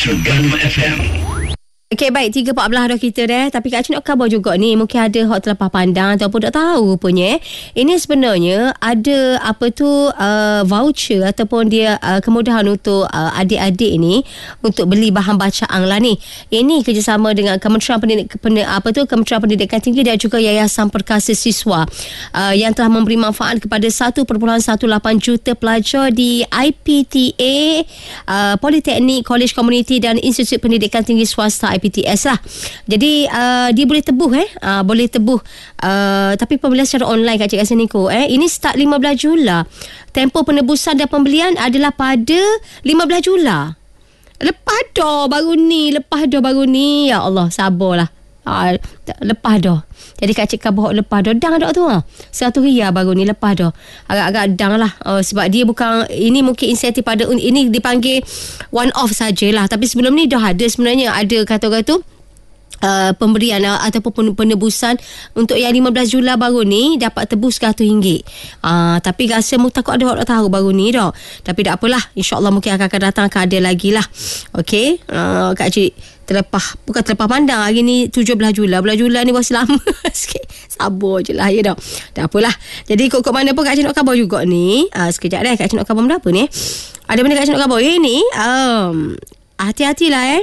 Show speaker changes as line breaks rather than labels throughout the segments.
Terengganu FM.
Okey, baik, 3.14 dah kita dah. Tapi Kak Cik nak khabar juga ni, mungkin ada hot terlepas pandang ataupun tak tahu rupanya. Ini sebenarnya ada voucher ataupun dia kemudahan untuk adik-adik ni untuk beli bahan bacaan lah ni. Ini kerjasama dengan Kementerian Kementerian Pendidikan Tinggi dan juga Yayasan Perkasa Siswa yang telah memberi manfaat kepada 1.18 juta pelajar di IPTA, Politeknik, Kolej Komuniti dan Institut Pendidikan Tinggi Swasta IPTS lah. Jadi dia boleh tebuh boleh tebuh tapi pembelian secara online Kak Cik Kasih Niko. Ini start 15 Julai. Tempoh penebusan dan pembelian adalah pada 15 Julai. Lepas dah baru ni. Ya Allah, sabarlah. Lepas dah. Jadi Kak Cik khabar lepas dah. Dang dah tu 100 riyal baru ni lepas dah. Agak-agak dang lah. Sebab dia bukan, ini mungkin insentif pada, ini dipanggil one off sajalah. Tapi sebelum ni dah ada sebenarnya, ada kata-kata pemberian ataupun penebusan untuk yang 15 Julai baru ni dapat tebus RM100. Tapi rasa takut ada orang tak tahu baru ni dah. Tapi tak apalah, insyaAllah mungkin akan datang ada lagi lah. Okey, Kak Cik bukan terlepas pandang, hari ni 17 Julai. Bulan Julai ni masih lama sikit. Sabar je lah, ya dah. Tak apalah. Jadi kok mana pun Kak Cik nak khabar juga ni. Sekejap dah, Kak Cik nak khabar benda apa ni? Ada benda Kak Cik nak khabar ni. Hati-hatilah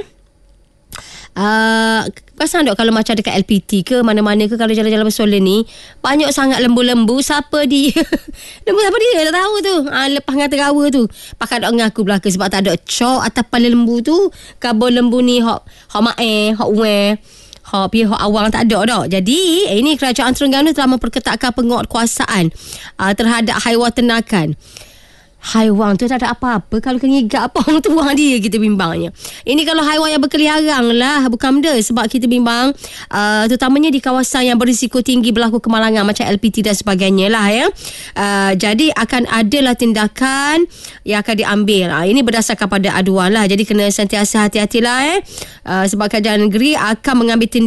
perasan tak kalau macam dekat LPT ke mana-mana ke, kalau jalan-jalan bersolat ni banyak sangat lembu-lembu. Siapa dia? Lembu siapa dia? Tak tahu tu. Lepas dengan terawa tu pakai nak ngaku belaka sebab tak ada cok atas kepala lembu tu. Kabel lembu ni hok mae, hok we, hok awang tak ada dah. Jadi ini Kerajaan Terengganu telah memperketatkan penguatkuasaan terhadap haiwan ternakan. Haiwan tu tak ada apa-apa. Kalau kengigap apa orang tuang dia, kita bimbangnya. Ini kalau haiwan yang berkeliaran lah, bukan benda. Sebab kita bimbang terutamanya di kawasan yang berisiko tinggi berlaku kemalangan macam LPT dan sebagainya lah ya. Jadi akan adalah tindakan yang akan diambil. Ini berdasarkan pada aduan lah. Jadi kena sentiasa hati-hatilah sebab kerajaan negeri akan mengambil tindakan